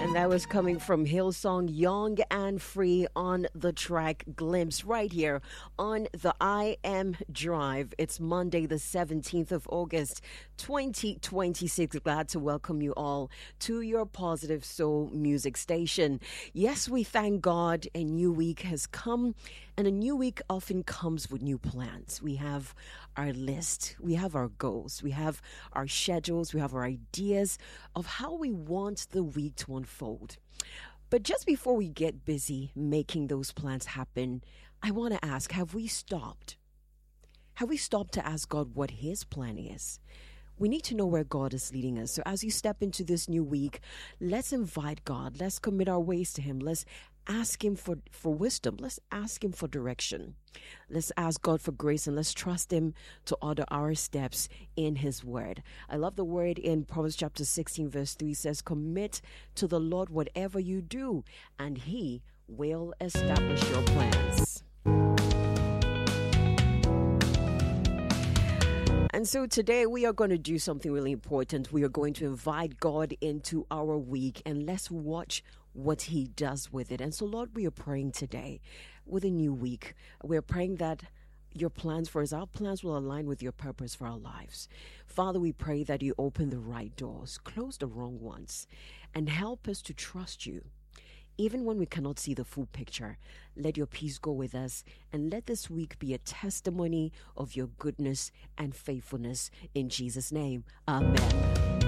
That was coming from Hillsong, Young and Free on the track Glimpse right here on the I Am Drive. It's Monday, the 17th of August, 2026. Glad to welcome you all to your Positive Soul music station. Yes, we thank God a new week has come, and a new week often comes with new plans. We have our list, we have our goals, we have our schedules, we have our ideas of how we want the week to unfold. But just before we get busy making those plans happen, I want to ask, have we stopped? Have we stopped to ask God what His plan is? We need to know where God is leading us. So as you step into this new week, let's invite God. Let's commit our ways to Him. Let's ask Him for wisdom. Let's ask Him for direction. Let's ask God for grace, and let's trust Him to order our steps in His word. I love the word in Proverbs chapter 16 verse 3 says, commit to the Lord whatever you do, and He will establish your plans. And so today we are going to do something really important. We are going to invite God into our week, and let's watch what He does with it. And so, Lord, we are praying today with a new week. We're praying that your plans for us, our plans will align with your purpose for our lives. Father, we pray that you open the right doors, close the wrong ones, and help us to trust you. Even when we cannot see the full picture, let your peace go with us, and let this week be a testimony of your goodness and faithfulness. In Jesus' name, amen.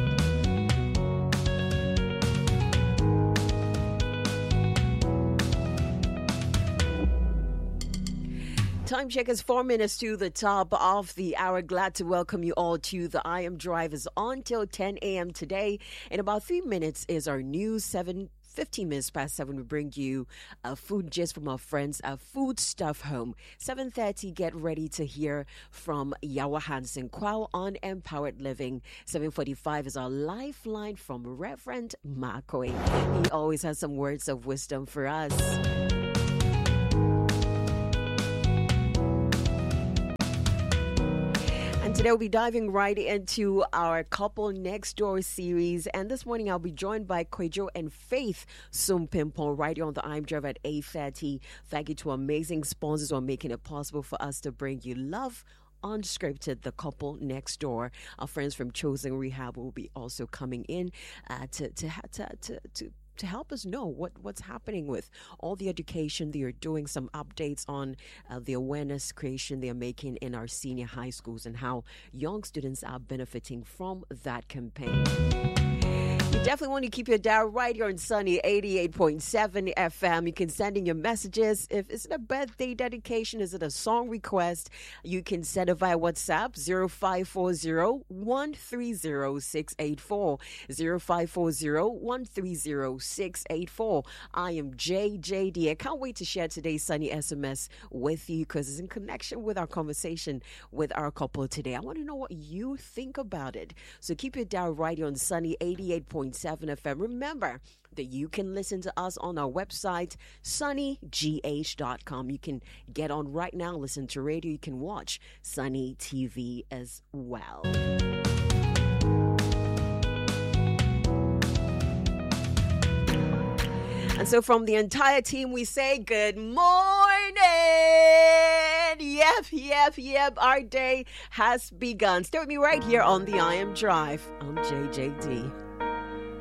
Time check is 4 minutes to the top of the hour. Glad to welcome you all to the I Am Drive is on till 10 a.m. today. In about 3 minutes is our news. 15 minutes past 7, we bring you a food gist from our friends at Food Stuff Home. 7:30, get ready to hear from Yawa Hansen Kwao on Empowered Living. 7:45 is our lifeline from Reverend Marcoy. He always has some words of wisdom for us. And today we'll be diving right into our Couple Next Door series. And this morning I'll be joined by Kwejo and Faith Sumpimpon right here on the I'm Drive at 8:30. Thank you to amazing sponsors who are making it possible for us to bring you love unscripted, The Couple Next Door. Our friends from Chosen Rehab will be also coming in to help us know what's happening with all the education. They are doing some updates on the awareness creation they are making in our senior high schools and how young students are benefiting from that campaign. You definitely want to keep your dial right here on Sunny 88.7 FM. You can send in your messages. If it's a birthday dedication, is it a song request, you can send it via WhatsApp 0540-130-684. 0540-130-684. I am JJD. I can't wait to share today's Sunny SMS with you because it's in connection with our conversation with our couple today. I want to know what you think about it. So keep your dial right here on Sunny 88.7 FM. Remember that you can listen to us on our website, sunnygh.com. You can get on right now, listen to radio. You can watch Sunny TV as well. And so from the entire team, we say good morning. Yep. Our day has begun. Stay with me right here on the I Am Drive. I'm JJD.